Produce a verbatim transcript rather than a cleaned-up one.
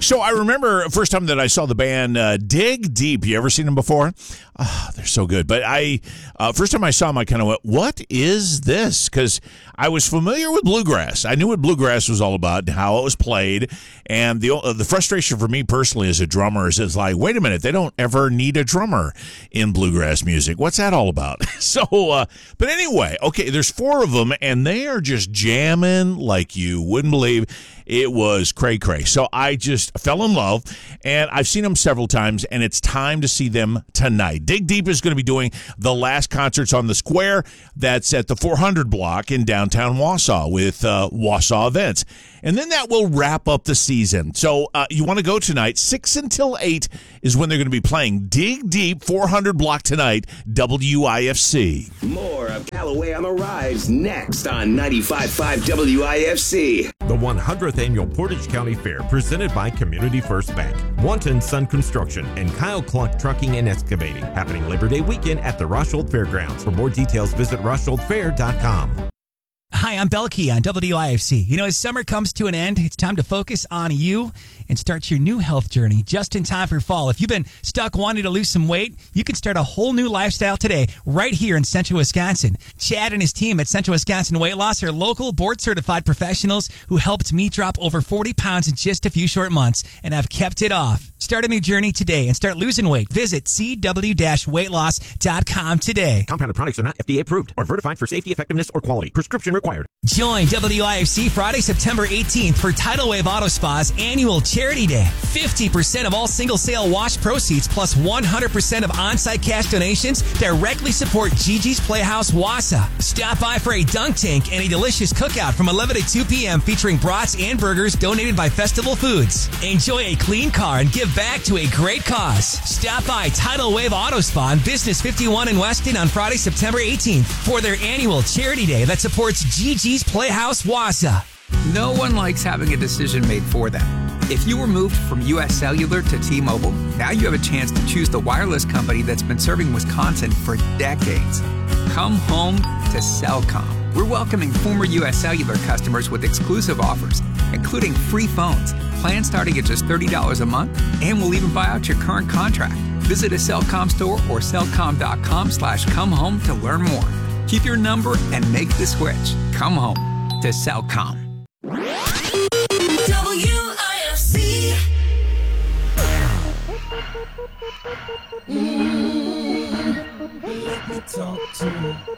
So I remember first time that I saw the band uh, Dig Deep. You ever seen them before? Oh, they're so good. But I uh, first time I saw them, I kind of went, "What is this?" Because I was familiar with bluegrass. I knew what bluegrass was all about, how it was played, and the uh, the frustration for me personally as a drummer is it's like, wait a minute, they don't ever need a drummer in bluegrass music. What's that all about? so, uh, but anyway, okay, there's four of them, and they are just jamming like you wouldn't believe. It was cray cray. So I just fell in love, and I've seen them several times, and it's time to see them tonight. Dig Deep is going to be doing the last concerts on the Square. That's at the four hundred block in downtown Wausau with uh, Wausau Events. And then that will wrap up the season. So uh, you want to go tonight. six until eight is when they're going to be playing. Dig Deep, four hundred block tonight, W I F C. More of Callaway on the Rise next on ninety-five point five W I F C. The one hundredth Annual Portage County Fair, presented by Community First Bank, Wanton Sun Construction, and Kyle Clark Trucking and Excavating, happening Labor Day weekend at the Roshold Fairgrounds. For more details, visit roshold fair dot com. Hi, I'm Belkey on W I F C. You know, as summer comes to an end, it's time to focus on you and start your new health journey just in time for fall. If you've been stuck wanting to lose some weight, you can start a whole new lifestyle today right here in Central Wisconsin. Chad and his team at Central Wisconsin Weight Loss are local board-certified professionals who helped me drop over forty pounds in just a few short months, and I've kept it off. Start a new journey today and start losing weight. Visit c w dash weight loss dot com today. Compounded products are not F D A approved or certified for safety, effectiveness, or quality. Prescription required. Join W I F C Friday, September eighteenth for Tidal Wave Auto Spa's annual Charity Day. fifty percent of all single sale wash proceeds plus one hundred percent of on-site cash donations directly support Gigi's Playhouse Wausau. Stop by for a dunk tank and a delicious cookout from eleven to two p.m. featuring brats and burgers donated by Festival Foods. Enjoy a clean car and give back to a great cause. Stop by Tidal Wave Auto Spa on Business fifty-one in Weston on Friday, September eighteenth for their annual Charity Day that supports Gigi's Playhouse Wausau. No one likes having a decision made for them. If you were moved from U S Cellular to T-Mobile, now you have a chance to choose the wireless company that's been serving Wisconsin for decades. Come home to Cellcom. We're welcoming former U S Cellular customers with exclusive offers, including free phones, plans starting at just thirty dollars a month, and we'll even buy out your current contract. Visit a Cellcom store or cellcom.com slash come home to learn more. Keep your number and make the switch. Come home to Cellcom. W I F C. Mm, let me talk to you.